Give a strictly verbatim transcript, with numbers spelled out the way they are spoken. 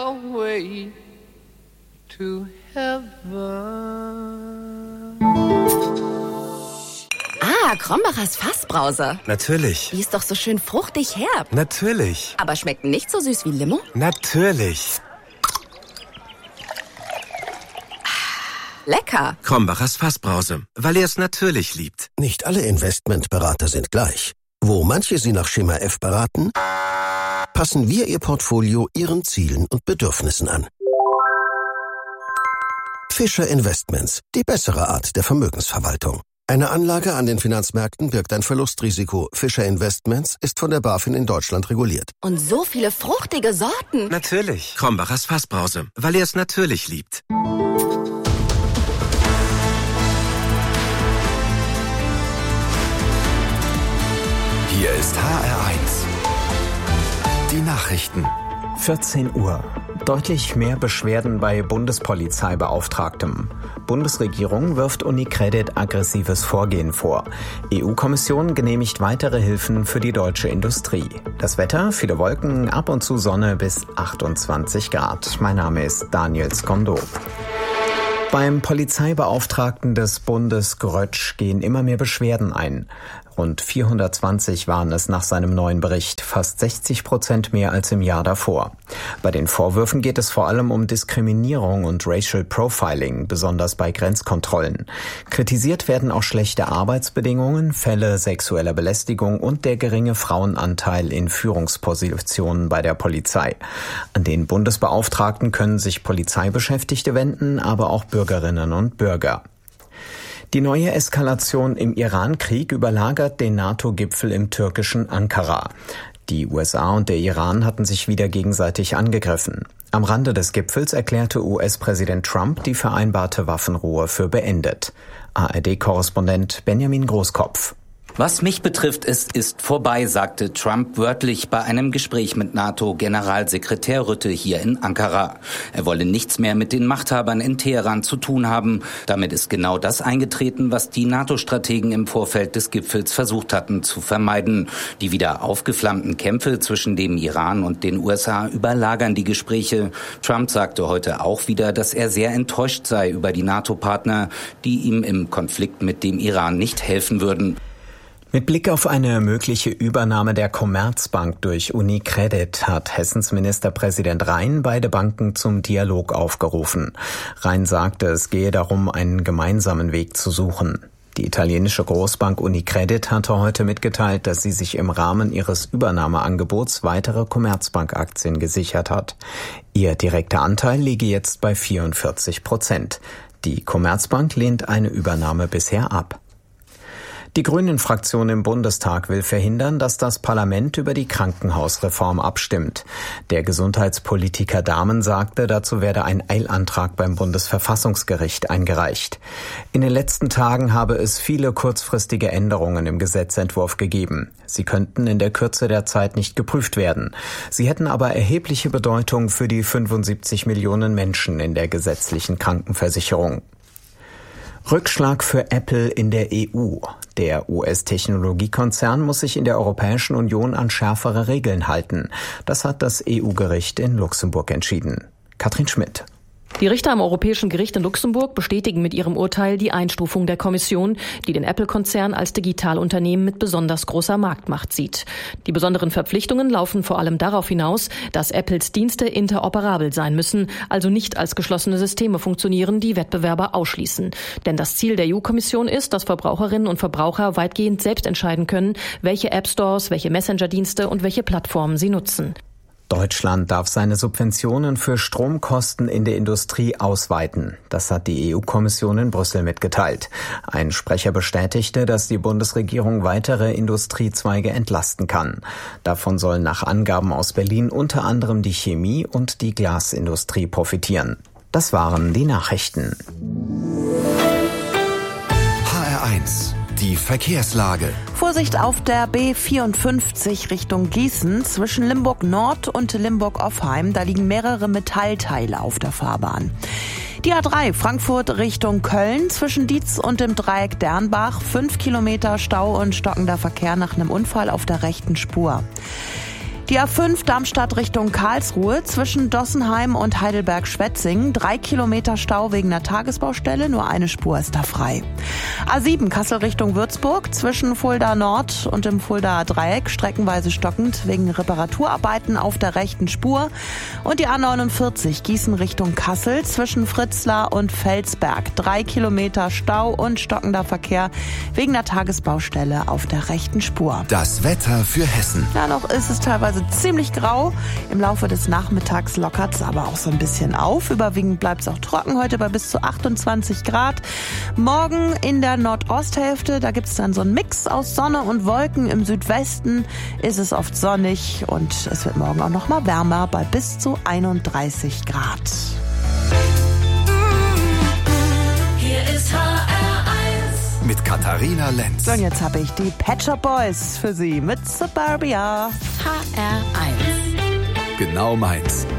your way to heaven. Ah, Krombacher's Fassbrause. Natürlich. Die ist doch so schön fruchtig herb. Natürlich. Aber schmeckt nicht so süß wie Limo? Natürlich. Lecker. Krombacher's Fassbrause, weil er es natürlich liebt. Nicht alle Investmentberater sind gleich. Wo manche Sie nach Schema F beraten, passen wir Ihr Portfolio Ihren Zielen und Bedürfnissen an. Fischer Investments, die bessere Art der Vermögensverwaltung. Eine Anlage an den Finanzmärkten birgt ein Verlustrisiko. Fischer Investments ist von der BaFin in Deutschland reguliert. Und so viele fruchtige Sorten. Natürlich. Krombacher's Fassbrause, weil er es natürlich liebt. Hier ist H R eins. Die Nachrichten. vierzehn Uhr. Deutlich mehr Beschwerden bei Bundespolizeibeauftragtem. Bundesregierung wirft UniCredit aggressives Vorgehen vor. E U-Kommission genehmigt weitere Hilfen für die deutsche Industrie. Das Wetter, viele Wolken, ab und zu Sonne bis achtundzwanzig Grad. Mein Name ist Daniel Skondo. Beim Polizeibeauftragten des Bundes Grötsch gehen immer mehr Beschwerden ein. Rund vierhundertzwanzig waren es nach seinem neuen Bericht, fast sechzig Prozent mehr als im Jahr davor. Bei den Vorwürfen geht es vor allem um Diskriminierung und Racial Profiling, besonders bei Grenzkontrollen. Kritisiert werden auch schlechte Arbeitsbedingungen, Fälle sexueller Belästigung und der geringe Frauenanteil in Führungspositionen bei der Polizei. An den Bundesbeauftragten können sich Polizeibeschäftigte wenden, aber auch Bürgerinnen und Bürger. Die neue Eskalation im Iran-Krieg überlagert den NATO-Gipfel im türkischen Ankara. Die U S A und der Iran hatten sich wieder gegenseitig angegriffen. Am Rande des Gipfels erklärte U S-Präsident Trump die vereinbarte Waffenruhe für beendet. A R D-Korrespondent Benjamin Großkopf. Was mich betrifft, es ist vorbei, sagte Trump wörtlich bei einem Gespräch mit NATO-Generalsekretär Rutte hier in Ankara. Er wolle nichts mehr mit den Machthabern in Teheran zu tun haben. Damit ist genau das eingetreten, was die NATO-Strategen im Vorfeld des Gipfels versucht hatten zu vermeiden. Die wieder aufgeflammten Kämpfe zwischen dem Iran und den U S A überlagern die Gespräche. Trump sagte heute auch wieder, dass er sehr enttäuscht sei über die NATO-Partner, die ihm im Konflikt mit dem Iran nicht helfen würden. Mit Blick auf eine mögliche Übernahme der Commerzbank durch UniCredit hat Hessens Ministerpräsident Rhein beide Banken zum Dialog aufgerufen. Rhein sagte, es gehe darum, einen gemeinsamen Weg zu suchen. Die italienische Großbank UniCredit hatte heute mitgeteilt, dass sie sich im Rahmen ihres Übernahmeangebots weitere Commerzbank-Aktien gesichert hat. Ihr direkter Anteil liege jetzt bei vierundvierzig Prozent. Die Commerzbank lehnt eine Übernahme bisher ab. Die Grünen-Fraktion im Bundestag will verhindern, dass das Parlament über die Krankenhausreform abstimmt. Der Gesundheitspolitiker Dahmen sagte, dazu werde ein Eilantrag beim Bundesverfassungsgericht eingereicht. In den letzten Tagen habe es viele kurzfristige Änderungen im Gesetzentwurf gegeben. Sie könnten in der Kürze der Zeit nicht geprüft werden. Sie hätten aber erhebliche Bedeutung für die fünfundsiebzig Millionen Menschen in der gesetzlichen Krankenversicherung. Rückschlag für Apple in der E U. Der U S-Technologiekonzern muss sich in der Europäischen Union an schärfere Regeln halten. Das hat das E U-Gericht in Luxemburg entschieden. Katrin Schmidt. Die Richter am Europäischen Gericht in Luxemburg bestätigen mit ihrem Urteil die Einstufung der Kommission, die den Apple-Konzern als Digitalunternehmen mit besonders großer Marktmacht sieht. Die besonderen Verpflichtungen laufen vor allem darauf hinaus, dass Apples Dienste interoperabel sein müssen, also nicht als geschlossene Systeme funktionieren, die Wettbewerber ausschließen. Denn das Ziel der E U-Kommission ist, dass Verbraucherinnen und Verbraucher weitgehend selbst entscheiden können, welche App-Stores, welche Messenger-Dienste und welche Plattformen sie nutzen. Deutschland darf seine Subventionen für Stromkosten in der Industrie ausweiten. Das hat die E U-Kommission in Brüssel mitgeteilt. Ein Sprecher bestätigte, dass die Bundesregierung weitere Industriezweige entlasten kann. Davon sollen nach Angaben aus Berlin unter anderem die Chemie- und die Glasindustrie profitieren. Das waren die Nachrichten. H R eins. Die Verkehrslage. Vorsicht auf der B vierundfünfzig Richtung Gießen zwischen Limburg Nord und Limburg-Offheim. Da liegen mehrere Metallteile auf der Fahrbahn. Die A drei Frankfurt Richtung Köln zwischen Dietz und dem Dreieck Dernbach. Fünf Kilometer Stau und stockender Verkehr nach einem Unfall auf der rechten Spur. Die A fünf Darmstadt Richtung Karlsruhe zwischen Dossenheim und Heidelberg-Schwetzing. Drei Kilometer Stau wegen einer Tagesbaustelle, nur eine Spur ist da frei. A sieben Kassel Richtung Würzburg zwischen Fulda Nord und dem Fuldaer Dreieck streckenweise stockend wegen Reparaturarbeiten auf der rechten Spur. Und die A neunundvierzig Gießen Richtung Kassel zwischen Fritzlar und Felsberg. Drei Kilometer Stau und stockender Verkehr wegen der Tagesbaustelle auf der rechten Spur. Das Wetter für Hessen. Ja, noch ist es teilweise ziemlich grau. Im Laufe des Nachmittags lockert es aber auch so ein bisschen auf. Überwiegend bleibt es auch trocken heute bei bis zu achtundzwanzig Grad. Morgen in der Nordosthälfte, da gibt es dann so einen Mix aus Sonne und Wolken. Im Südwesten ist es oft sonnig und es wird morgen auch noch mal wärmer bei bis zu einunddreißig Grad. Hier ist H R eins mit Katharina Lenz. So, und jetzt habe ich die Pet Shop Boys für Sie mit Suburbia. H R eins. Genau meins.